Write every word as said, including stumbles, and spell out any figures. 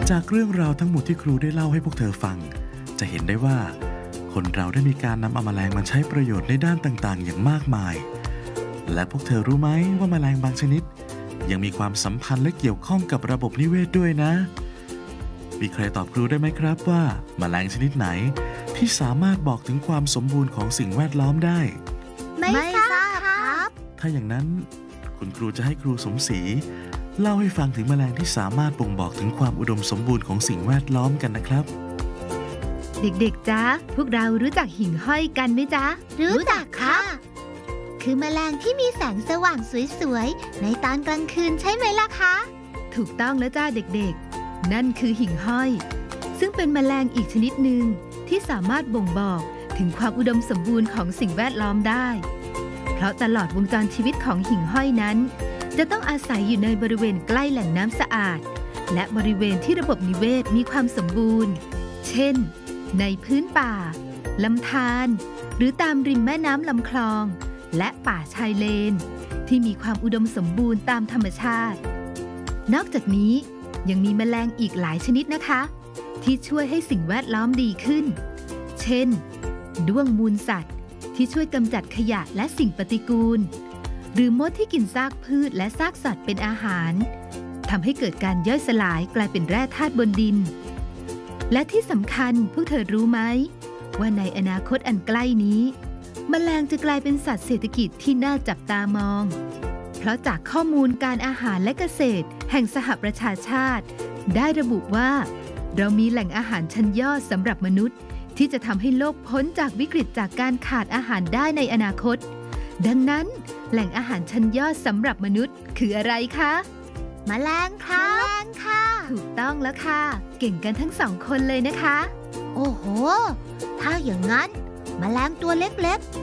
จากเรื่องราวทั้งหมดที่ครูได้เล่าให้พวกเธอฟังจะเห็นได้ว่าคนเราได้มีการนำเอาแมลงมาใช้ประโยชน์ในด้านต่างๆอย่างมากมายและพวกเธอรู้ไหมว่าแมลงบางชนิดยังมีความสัมพันธ์และเกี่ยวข้องกับระบบนิเวศด้วยนะมีใครตอบครูได้ไหมครับว่าแมลงชนิดไหนที่สามารถบอกถึงความสมบูรณ์ของสิ่งแวดล้อมได้ไม่ทราบครับถ้าอย่างนั้นคุณครูจะให้ครูสมศรีเล่าให้ฟังถึงแมลงที่สามารถบ่งบอกถึงความอุดมสมบูรณ์ของสิ่งแวดล้อมกันนะครับเด็กๆจ๊ะพวกเรารู้จักหิ่งห้อยกันไหมจ๊ะรู้จักค่ะคือแมลงที่มีแสงสว่างสวยๆในตอนกลางคืนใช่ไหมล่ะคะถูกต้องแล้วจ้าเด็กๆนั่นคือหิ่งห้อยซึ่งเป็นแมลงอีกชนิดหนึ่งที่สามารถบ่งบอกถึงความอุดมสมบูรณ์ของสิ่งแวดล้อมได้เพราะตลอดวงจรชีวิตของหิ่งห้อยนั้นจะต้องอาศัยอยู่ในบริเวณใกล้แหล่งน้ำสะอาดและบริเวณที่ระบบนิเวศมีความสมบูรณ์เช่นในพื้นป่าลำธารหรือตามริมแม่น้ำลำคลองและป่าชายเลนที่มีความอุดมสมบูรณ์ตามธรรมชาตินอกจากนี้ยังมีแมลงอีกหลายชนิดนะคะที่ช่วยให้สิ่งแวดล้อมดีขึ้นเช่นด้วงมูลสัตว์ที่ช่วยกำจัดขยะและสิ่งปฏิกูลหรือมดที่กินซากพืชและซากสัตว์เป็นอาหารทำให้เกิดการย่อยสลายกลายเป็นแร่ธาตุบนดินและที่สำคัญพวกเธอรู้ไหมว่าในอนาคตอันใกล้นี้แมลงจะกลายเป็นสัตว์เศรษฐกิจที่น่าจับตามองเพราะจากข้อมูลการอาหารและเกษตรแห่งสหประชาชาติได้ระบุว่าเรามีแหล่งอาหารชั้นยอดสำหรับมนุษย์ที่จะทำให้โลกพ้นจากวิกฤตจากการขาดอาหารได้ในอนาคตดังนั้นแหล่งอาหารชั้นยอดสำหรับมนุษย์คืออะไรคะแมลงค่ะแมลงค่ะถูกต้องแล้วค่ะเก่งกันทั้งสองคนเลยนะคะโอ้โหถ้าอย่างนั้นแมลงตัวเล็ก